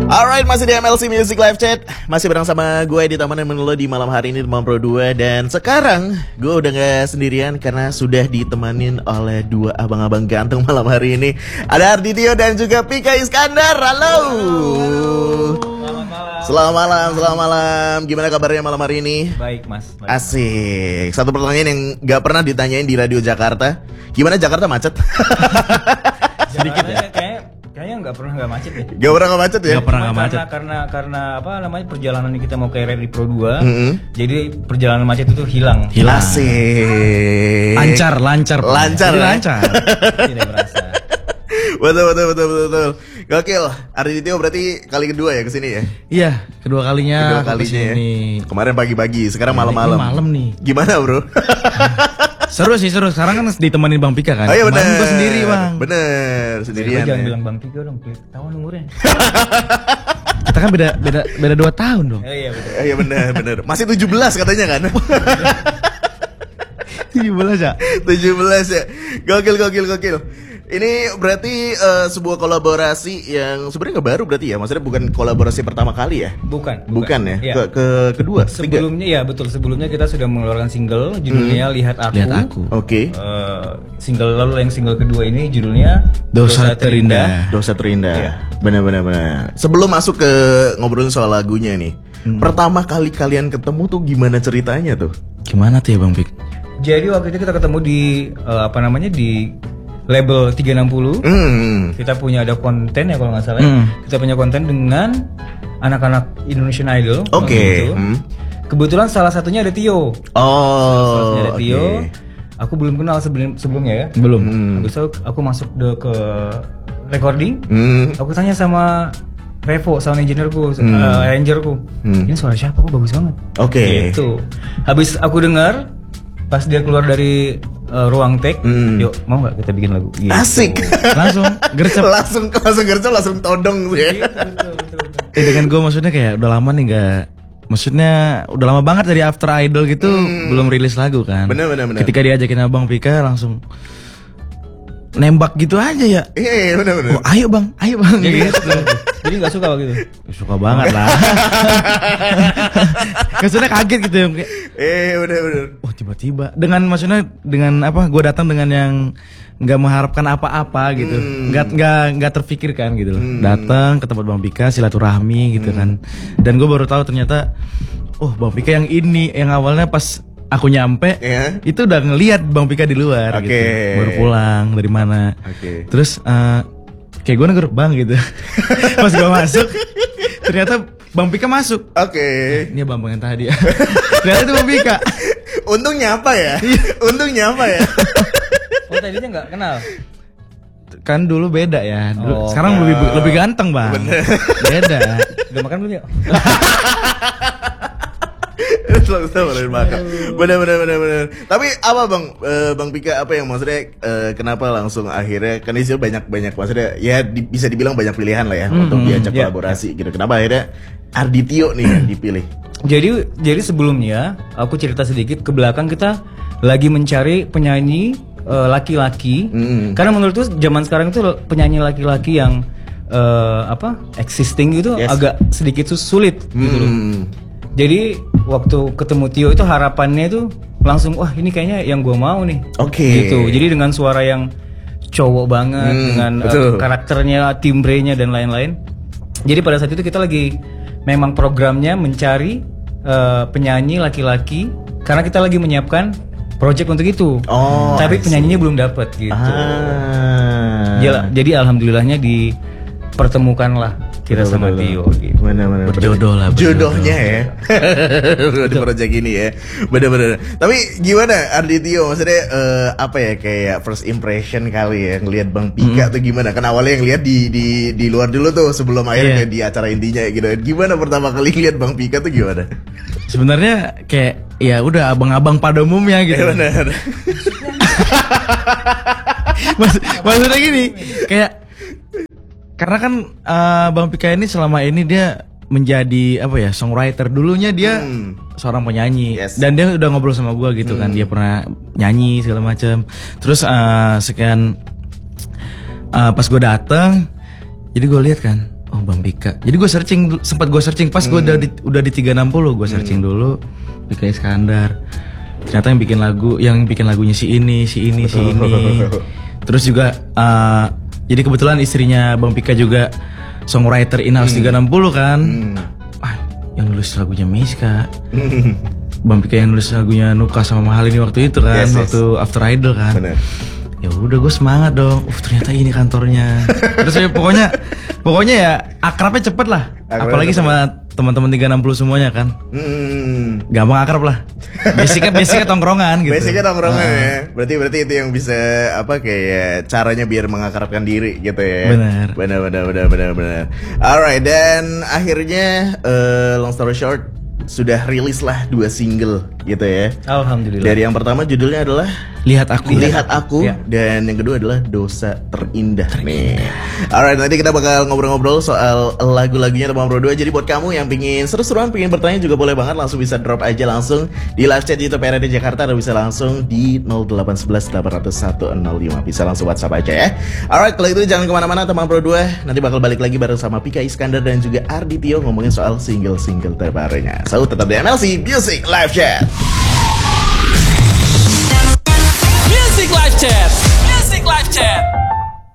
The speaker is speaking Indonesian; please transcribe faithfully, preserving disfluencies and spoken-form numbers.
Alright, masih di M L C Music Live Chat. Masih bareng sama gue di Taman Menelo di malam hari ini di Malam Pro dua. Dan sekarang gue udah gak sendirian karena sudah ditemanin oleh dua abang-abang ganteng malam hari ini. Ada Arditio dan juga Pika Iskandar. Halo. Selamat malam, selamat malam. Gimana kabarnya malam hari ini? Baik mas. Baik. Asik. Satu pertanyaan yang gak pernah ditanyain di Radio Jakarta. Gimana Jakarta macet? Sedikit ya. Kayak kayaknya nggak pernah nggak macet ya. Gak pernah nggak macet ya? Gak pernah nggak karena, macet. Karena karena apa namanya perjalanan kita mau ke R R I Pro dua. Mm-hmm. Jadi perjalanan macet itu hilang. Hilang. Asik. Lancar, lancar. Lancar. Jadi Ya? lancar. Tidak berasa. Betul, betul, betul, betul, betul. Gokil. Arditio berarti kali kedua ya kesini ya? Iya, kedua kalinya. Kedua aku kalinya ya. kesini. Kemarin pagi-pagi, sekarang Ini malam-malam. malam nih. Gimana bro? Seru sih, seru. Sekarang kan ditemenin Bang Pika kan. Oh iya bener. Kemarin gua sendiri Bang. Bener, Lu sendirian jangan ya. bilang Bang Tiga dong, ketahuan umurnya. Kita kan beda beda beda dua tahun dong. Oh, iya betul. Eh, Iya bener, bener. Masih tujuh belas katanya kan? tujuh belas ya. tujuh belas ya. Gokil, gokil, gokil. Ini berarti eh, sebuah kolaborasi yang sebenarnya nggak baru berarti ya? Maksudnya bukan kolaborasi pertama kali ya? Bukan, Bukan, ya? Iya. Ke, ke kedua, ketiga? Sebelumnya ya betul, sebelumnya kita sudah mengeluarkan single judulnya Lihat Aku. Lihat Aku. Oke. Eh, single lalu yang single kedua ini judulnya Dosa Terindah. Dosa Terindah. Iya. Benar-benar benar. Sebelum masuk ke ngobrolin soal lagunya nih. Hmm. Pertama kali kalian ketemu tuh gimana ceritanya tuh? Gimana tuh ya Bang Pik? Jadi waktu itu kita ketemu di eh, apa namanya di label tiga enam nol. Hmm. Kita punya ada konten ya kalau nggak salah. ya. Hmm. Kita punya konten dengan anak-anak Indonesian Idol. Oke. waktu itu. Hmm. Kebetulan salah satunya ada Tio. Oh. Salah satunya ada Tio. oke. Aku belum kenal sebelum sebelumnya ya. Belum. Hmm. Habis itu aku masuk de ke recording. Hmm. Aku tanya sama Revo, sound engineer-ku, Hmm. eh, arranger-ku. Hmm. Ini suara siapa? Kok bagus banget. Oke. Gitu. Habis aku dengar, pas dia keluar dari eh, ruang take, Hmm. yuk mau nggak kita bikin lagu? Gitu. Asik. Langsung gercep. langsung langsung gercep langsung todong tuh ya. Gitu, betul, betul, betul. Eh, dengan gue maksudnya kayak udah lama nih nggak, maksudnya udah lama banget dari After Idol gitu belum rilis lagu kan. Bener, bener, bener. Ketika diajakin Abang Pika langsung nembak gitu aja ya. Iya, iya benar benar. Oh, ayo bang, ayo bang. Jadi, Gitu. jadi nggak suka waktu itu. Suka banget lah. Maksudnya kaget gitu ya. Kayak, Eh benar benar. oh tiba-tiba dengan maksudnya dengan apa? Gue datang dengan yang nggak mengharapkan apa-apa gitu, Hmm. nggak nggak nggak terfikirkan gitu. Hmm. Datang ke tempat Bang Pika silaturahmi gitu kan. Dan gue baru tahu ternyata, oh Bang Pika yang ini yang awalnya pas aku nyampe Iya. itu udah ngelihat Bang Pika di luar Oke. gitu. Baru pulang dari mana. Oke. Terus eh, kayak gue negur bang gitu. Pas gue masuk ternyata Bang Pika masuk. Oke. Ini bang bang yang tadi. Ternyata itu Bang Pika. Untung nyapa ya. Untung nyapa ya. Oh tadinya nggak kenal. Kan dulu beda ya. Dulu, Oh, sekarang oke. lebih lebih ganteng bang. Beda. Udah makan belum ya? Selalu sama dari makan. Benar benar benar benar. Tapi apa bang, Eh, bang Pika apa yang maksudnya eh, kenapa langsung akhirnya kan di sini banyak banyak maksudnya ya di- bisa dibilang banyak pilihan lah ya untuk diajak ya. kolaborasi gitu. Kenapa akhirnya Arditio nih yang dipilih? Jadi jadi sebelumnya aku cerita sedikit ke belakang, kita lagi mencari penyanyi eh, laki-laki. Mm. Karena menurutku zaman sekarang itu penyanyi laki-laki yang eh, apa existing itu Yes. agak sedikit sus- sulit gitu loh. Hmm. Jadi waktu ketemu Tio itu harapannya itu langsung wah ini kayaknya yang gue mau nih. Oke. Gitu. Jadi dengan suara yang cowok banget, Hmm, dengan eh, betul. karakternya, timbrenya dan lain-lain. Jadi pada saat itu kita lagi memang programnya mencari eh, penyanyi laki-laki karena kita lagi menyiapkan project untuk itu. Oh, Tapi I see. penyanyinya belum dapat gitu. Ah. Jala- Jadi alhamdulillahnya dipertemukanlah kita Betul, sama betul, Tio betul. gitu. Benar-benar Berjodoh lah, berjodoh. Jodohnya ya. Di project ini ya. Benar-benar. Tapi gimana Arditio maksudnya eh, apa ya kayak first impression kali ya ngelihat Bang Pika tuh gimana? Kan awalnya yang lihat di di di luar dulu tuh sebelum akhirnya Iya. di acara intinya gitu. Gimana pertama kali lihat Bang Pika tuh gimana? Sebenarnya kayak ya udah abang-abang pada umumnya gitu. Eh, benar. Maksud, maksudnya gini, kayak karena kan eh, Bang Pika ini selama ini dia menjadi apa ya songwriter, dulunya dia Hmm. seorang penyanyi. Yes. Dan dia udah ngobrol sama gua gitu kan, dia pernah nyanyi segala macam. Terus eh, sekian eh, pas gue dateng, jadi gue lihat kan, oh oh Bang Pika. Jadi gue searching, sempat gue searching pas hmm. gue udah di, udah di tiga enam nol, gue searching hmm. dulu Pika Iskandar. Ternyata yang bikin lagu, yang bikin lagunya si ini, si ini, si ini. Terus juga, uh, jadi kebetulan istrinya Bang Pika juga songwriter in-house hmm. tiga enam nol kan. Hmm. Ah, yang nulis lagunya Miska. Bang Pika yang nulis lagunya Nuka sama Mahal ini waktu itu kan, yes, waktu yes. After Idol kan. Bener. Ya udah gue semangat dong. Uh ternyata ini kantornya. Terus ya pokoknya pokoknya ya akrabnya cepet lah. Akrabnya apalagi cepet. Sama teman-teman tiga enam nol semuanya kan. Hmm. Gampang akrab lah. Basicnya basicnya tongkrongan gitu. Basicnya tongkrongan nah. ya. Berarti berarti itu yang bisa apa kayak caranya biar mengakrabkan diri gitu ya. Benar. Benar benar benar benar benar. Alright, dan akhirnya uh, long story short sudah rilis lah dua single gitu ya. Alhamdulillah. Dari yang pertama judulnya adalah Lihat Aku. Lihat Aku ya. Dan yang kedua adalah Dosa Terindah, Terindah. Nih. Alright, nanti kita bakal ngobrol-ngobrol soal lagu-lagunya Teman Pro dua. Jadi buat kamu yang pingin seru-seruan, pingin bertanya juga boleh banget, langsung bisa drop aja langsung di live chat YouTube R R D Jakarta, atau bisa langsung di nol delapan satu satu delapan nol satu nol lima. Bisa langsung WhatsApp aja ya. Alright, kalau itu jangan kemana-mana Teman Pro dua. Nanti bakal balik lagi bareng sama Pika Iskandar dan juga Ardi Tio ngomongin soal single-single terbarunya. So tetap di M L C Music Live Chat.